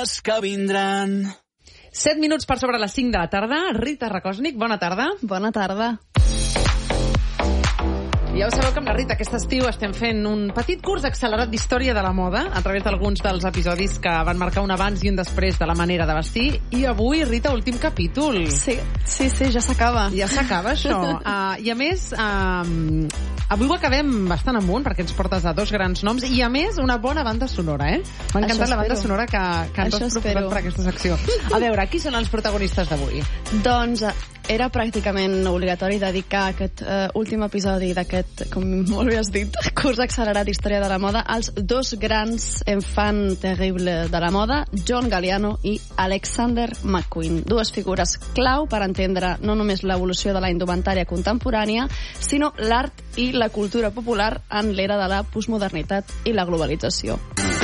dies que vindran. 7 minuts per sobre les 5 de la tarda. Rita Rakosnik, bona tarda. Bona tarda. Ja ho sabeu que amb la Rita aquest estiu estem fent un petit curs accelerat d'història de la moda a través d'alguns dels episodis que van marcar un abans i un després de la manera de vestir. I avui, Rita, últim capítol. Sí, ja s'acaba. Ja s'acaba, això. I a més, avui ho acabem bastant amunt, perquè ens portes a dos grans noms, i a més, una bona banda sonora, eh? M'ha encantat la banda sonora que ens has proposat per aquesta secció. A veure, qui són els protagonistes d'avui? Doncs era pràcticament obligatori dedicar aquest últim episodi d'aquest, com molt bé has dit, curs accelerat d'història de la moda als dos grans enfants terribles de la moda, John Galliano i Alexander McQueen. Dues figures clau per entendre no només l'evolució de la indumentària contemporània, sinó l'art i la cultura popular en l'era de la postmodernitat i la globalització.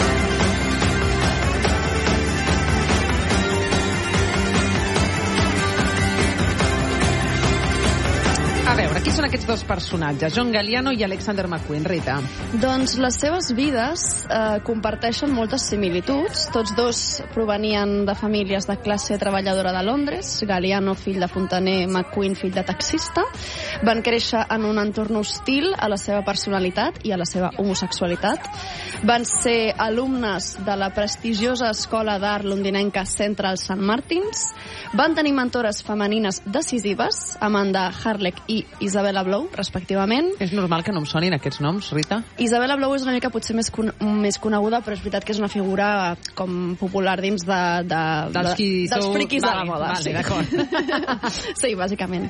A veure, qui són aquests dos personatges, John Galliano i Alexander McQueen, Rita? Doncs les seves vides comparteixen moltes similituds. Tots dos provenien de famílies de classe treballadora de Londres. Galliano, fill de fontaner, McQueen, fill de taxista. Van créixer en un entorn hostil a la seva personalitat i a la seva homosexualitat. Van ser alumnes de la prestigiosa escola d'art londinenca Central St. Martins. Van tenir mentores femenines decisives, Amanda Harleck i Isabella Blow, respectivament. És normal que no em sonin aquests noms, Rita? Isabella Blow és una mica potser més coneguda, però és veritat que és una figura com popular dins dels friquis de la moda. Vale, d'acord. Sí, bàsicament.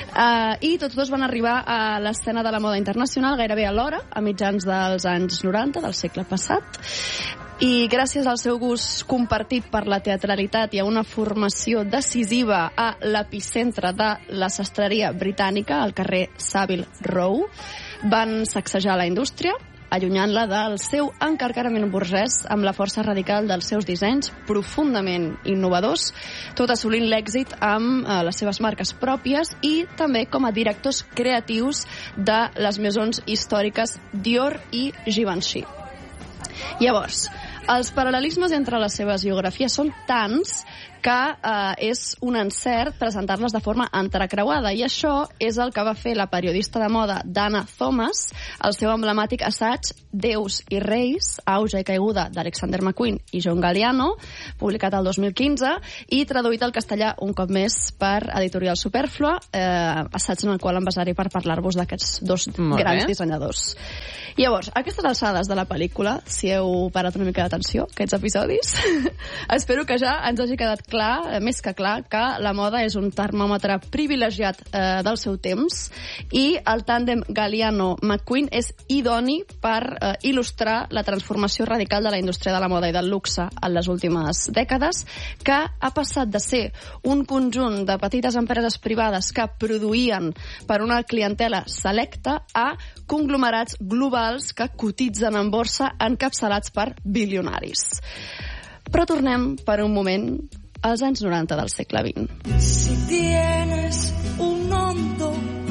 I tots dos van arribar a l'escena de la moda internacional gairebé alhora, a mitjans dels anys 90 del segle passat. I gràcies al seu gust compartit per la teatralitat i a una formació decisiva a l'epicentre de la sastreria britànica, al carrer Savile Row, van sacsejar la indústria, allunyant-la del seu encarcarament burgès amb la força radical dels seus dissenys profundament innovadors, tot assolint l'èxit amb les seves marques pròpies i també com a directors creatius de les maisons històriques Dior i Givenchy. Llavors, els paral·lelismes entre les seves biografies són tants que és un encert presentar-les de forma entrecreuada, i això és el que va fer la periodista de moda Dana Thomas al seu emblemàtic assaig Déus i Reis, auge i caiguda d'Alexander McQueen i John Galliano, publicat el 2015 i traduït al castellà un cop més per Editorial Superflua, assaig en el qual em basaré per parlar-vos d'aquests dos grans dissenyadors. Llavors, a aquestes alçades de la pel·lícula, si heu parat una mica d'atenció, aquests episodis, espero que ja ens hagi quedat clar, més que clar, que la moda és un termòmetre privilegiat del seu temps i el tàndem Galliano-McQueen és idoni per il·lustrar la transformació radical de la indústria de la moda i del luxe en les últimes dècades, que ha passat de ser un conjunt de petites empreses privades que produïen per una clientela selecta a conglomerats globals que cotitzen en borsa encapçalats per bilionaris. Però tornem per un moment als anys 90 del segle XX. Si tienes un hondo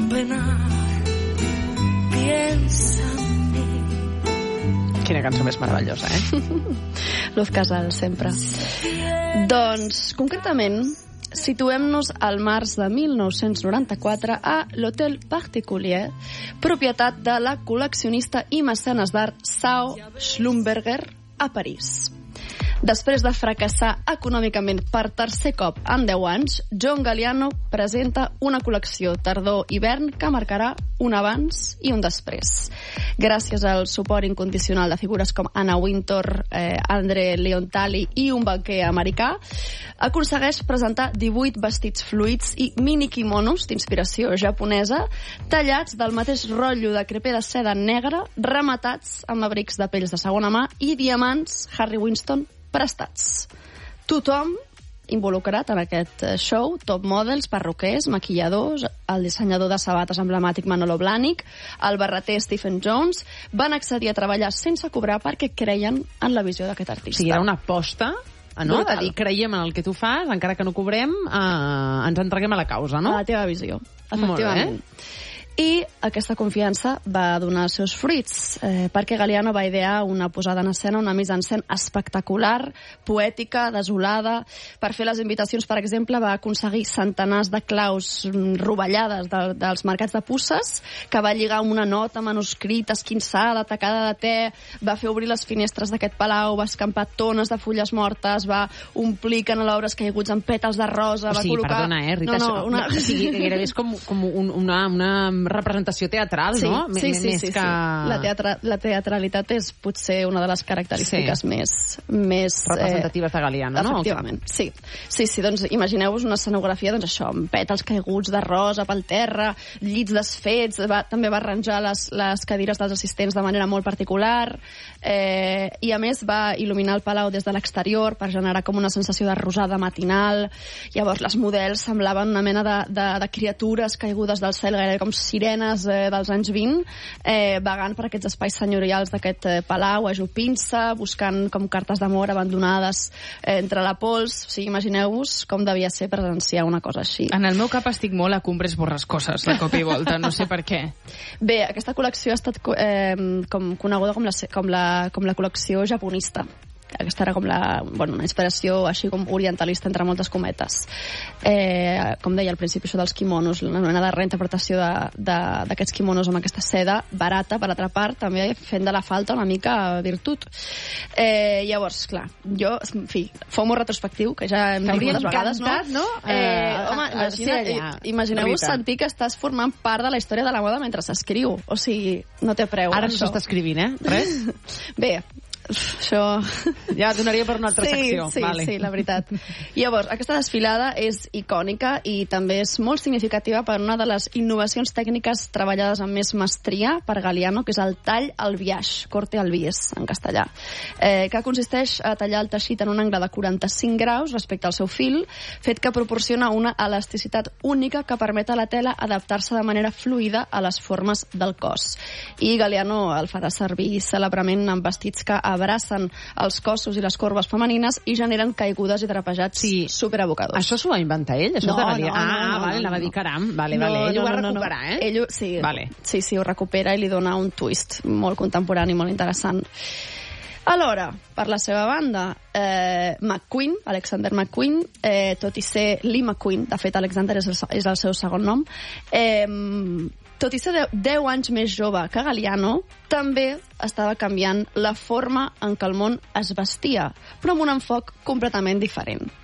penar, piensa en mí. Quina cançó més meravellosa, eh? Luz Casal, sempre. Doncs, concretament, situem-nos al març de 1994 a l'Hôtel Particulier, propietat de la col·leccionista i mecenes d'art Sao Schlumberger a París. Després de fracassar econòmicament per tercer cop en 10 anys, John Galliano presenta una col·lecció tardor-hivern que marcarà un abans i un després. Gràcies al suport incondicional de figures com Anna Wintour, Andre Leontali i un banquer americà, aconsegueix presentar 18 vestits fluids i mini kimonos d'inspiració japonesa, tallats del mateix rotllo de crepé de seda negra, rematats amb abrics de pells de segona mà i diamants Harry Winston prestats. Tothom involucrat en aquest show, top models, perruquers, maquilladors, el dissenyador de sabates emblemàtic Manolo Blahnik, el barreter Stephen Jones, van accedir a treballar sense cobrar perquè creien en la visió d'aquest artista. Sí, era una aposta, no? De dir, creiem en el que tu fas, encara que no cobrem, ens entreguem a la causa, no? A la teva visió, efectivament. I aquesta confiança va donar els seus fruits, perquè Galliano va idear una posada en escena, una mise-en-scène espectacular, poètica, desolada. Per fer les invitacions, per exemple, va aconseguir centenars de claus rovellades dels mercats de puces, que va lligar amb una nota manuscrita, esquinçada, tacada de te, va fer obrir les finestres d'aquest palau, va escampar tones de fulles mortes, va omplir canelobres caiguts amb pètals de rosa, va col·locar... Perdona, Rita, o sigui, gairebé és com una representació teatral, no? Sí. La teatralitat és potser una de les característiques més representatives de Galliano, no? Efectivament, sí. Doncs imagineu-vos una escenografia, doncs això, amb pètals caiguts de rosa pel terra, llits desfets, també va arranjar les cadires dels assistents de manera molt particular, i a més va il·luminar el palau des de l'exterior per generar com una sensació de rosada matinal. Llavors les models semblaven una mena de criatures caigudes del cel, gairebé com sirenes dels anys 20, vagant per aquests espais senyorials d'aquest palau, ajupint-se, buscant com cartes d'amor abandonades entre la pols. O sigui, imagineu-vos com devia ser presenciar una cosa així. En el meu cap estic molt a Cumbres Borrascoses, de cop i volta, no sé per què. Bé, aquesta col·lecció ha estat com coneguda com la col·lecció japonista. Aquesta era com una inspiració així com orientalista, entre moltes cometes. Com deia al principi, això dels quimonos, una mena de reinterpretació d'aquests quimonos amb aquesta seda barata, per altra part, també fent de la falta una mica virtut. Llavors, clar, jo, en fi, fou molt retrospectiu, que ja hem dit moltes vegades, no? Imagineu-vos sentir que estàs formant part de la història de la moda mentre s'escriu. O sigui, no té preu. Ara no s'està escrivint, Res? Bé, això... Ja donaria per una altra secció. Sí, la veritat. Llavors, aquesta desfilada és icònica i també és molt significativa per una de les innovacions tècniques treballades amb més mestria per Galliano, que és el tall al biaix, corte al bies, en castellà, que consisteix a tallar el teixit en un angle de 45 graus respecte al seu fil, fet que proporciona una elasticitat única que permet a la tela adaptar-se de manera fluida a les formes del cos. I Galliano el farà servir cèlebrement en vestits que abracen els cossos i les corbes femenines i generen caigudes i trapejats superabocadors. Això s'ho va inventar ell? Això és de Galliano? Vale, anava a dir caram. Vale. Ell ho va recuperar, eh? Ell, sí, ho recupera i li dona un twist molt contemporani, molt interessant. Alhora, per la seva banda, Alexander McQueen, tot i ser Lee McQueen, de fet Alexander és el seu segon nom, tot i ser 10 anys més jove que Galliano, també estava canviant la forma en què el món es vestia, però amb un enfoc completament diferent.